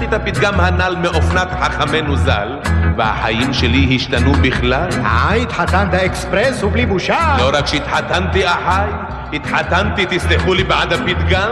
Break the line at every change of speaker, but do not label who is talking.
את הפתגם הנ"ל מאופנת חכמנו ז"ל, והחיים שלי השתנו בכלל.
התחתנת אקספרס ובלי בושה.
לא רק שהתחתנתי אחי, התחתנתי, תסלחו לי בעד הפתגם,